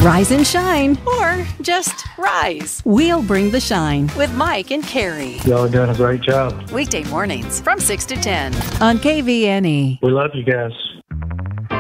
Rise and shine. Or just rise We'll bring the shine with Mike and Carrie. Y'all are doing a great job. Weekday mornings from 6 to 10. on KVNE. We love you guys.